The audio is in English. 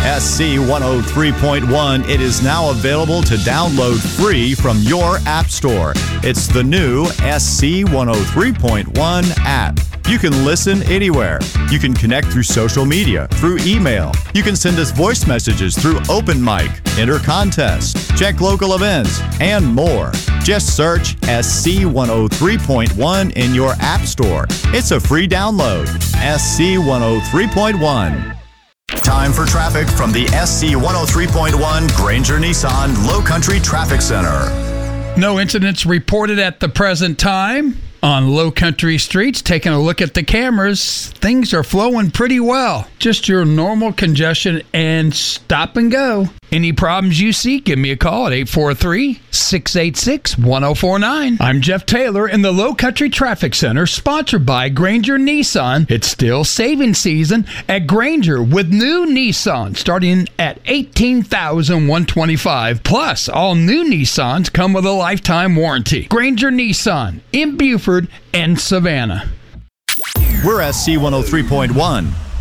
SC 103.1. It is now available to download free from your app store. It's the new SC 103.1 app. You can listen anywhere. You can connect through social media, through email. You can send us voice messages through Open Mic, enter contests, check local events, and more. Just search SC 103.1 in your app store. It's a free download. SC 103.1. Time for traffic from the SC 103.1 Granger Nissan Low Country Traffic Center. No incidents reported at the present time on Low Country streets. Taking a look at the cameras, things are flowing pretty well. Just your normal congestion and stop and go. Any problems you see, give me a call at 843-686-1049. I'm Jeff Taylor in the Low Country Traffic Center, sponsored by Granger Nissan. It's still saving season at Granger with new Nissan starting at $18,125. Plus, all new Nissans come with a lifetime warranty. Granger Nissan in Buford and Savannah. We're SC 103.1.